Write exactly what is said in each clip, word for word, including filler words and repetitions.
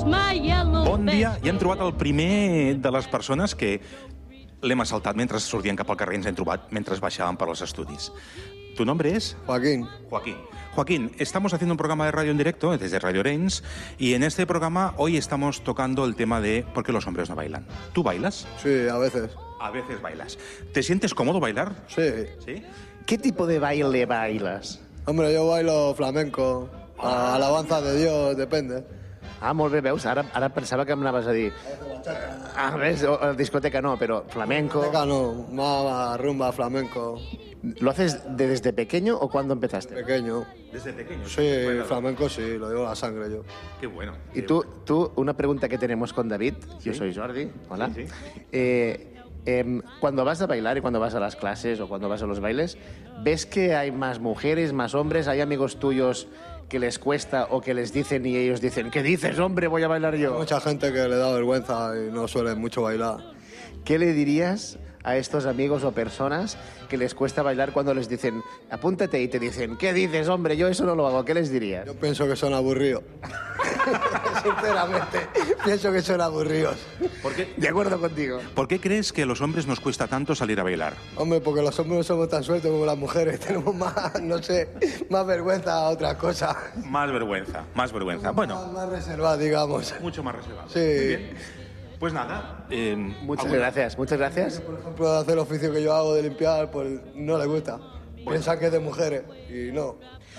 Bon dia, ja hem trobat el primer de les persones que l'hem assaltat mentre sortien cap al carrer, ens hem trobat mentre baixaban para los estudios. ¿Tu nombre es? Joaquín. Joaquín. Joaquín, estamos haciendo un programa de radio en directo desde Radio Orense y en este programa hoy estamos tocando el tema de por qué los hombres no bailan. ¿Tú bailas? Sí, a veces. A veces bailas. ¿Te sientes cómodo bailar? Sí. ¿Sí? ¿Qué tipo de baile bailas? Hombre, yo bailo flamenco, a alabanza de Dios, depende. Ah, molt bé, veus? Ara, ara pensava que m'anaves a dir... Ah, ves, o- o discoteca no, pero flamenco... Acá no, mama, rumba, flamenco, ¿Lo haces de- desde pequeño o cuándo empezaste? pequeño. Desde pequeño. Sí, flamenco sí, lo digo a la sangre yo. Qué bueno. Y tú, tú, una pregunta que tenemos con David, yo soy Jordi, hola. Sí, sí. Eh, em, cuando vas a bailar y cuando vas a las clases o cuando vas a los bailes, ¿ves que hay más mujeres, más hombres? ¿Hay amigos tuyos que les cuesta o que les dicen y ellos dicen, ¿qué dices, hombre, voy a bailar Hay yo? mucha gente que le da vergüenza y no suele mucho bailar. ¿Qué le dirías a estos amigos o personas que les cuesta bailar cuando les dicen, apúntate y te dicen, ¿qué dices, hombre? Yo eso no lo hago. ¿Qué les dirías? Yo pienso que son aburridos. Sinceramente, pienso que son aburridos. ¿Por qué, De acuerdo contigo. ¿Por qué crees que a los hombres nos cuesta tanto salir a bailar? Hombre, porque los hombres no somos tan sueltos como las mujeres. Tenemos más, no sé, más vergüenza a otras cosas. Más vergüenza, más vergüenza. Bueno, Más, más reservadas, digamos. mucho más reservado. Sí. Muy bien. Pues nada. eh, Muchas ¿alguna- gracias, muchas gracias. Por ejemplo, hacer el oficio que yo hago de limpiar, pues no le gusta. Piensan que es de mujeres y no.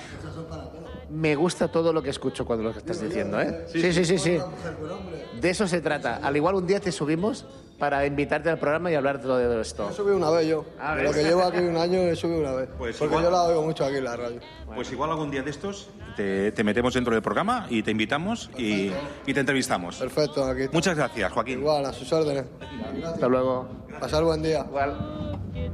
Me gusta todo lo que escucho cuando lo que estás diciendo, ¿eh? Sí, sí, sí, sí. De eso se trata. Al igual un día te subimos para invitarte al programa y hablar de todo esto. He subido una vez yo. A De ver. lo que llevo aquí un año he subido una vez. Pues porque igual- yo la oigo mucho aquí en la radio. Pues igual algún día de estos te, te metemos dentro del programa y te invitamos y, y te entrevistamos. Perfecto, aquí. Muchas gracias, Joaquín. Igual, a sus órdenes. Hasta luego. Pasar buen día. Igual.